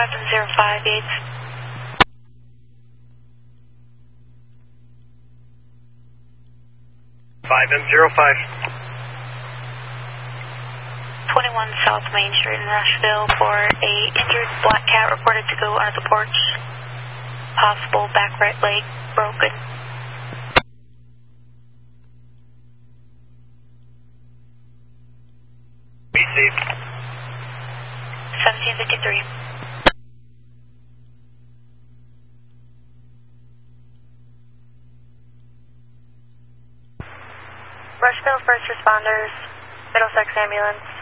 5058. 5M05. 21 South Main Street in Rushville for a injured black cat reported to go under the porch. Possible back right leg broken. Received. 1753. Rushville first responders, Middlesex ambulance.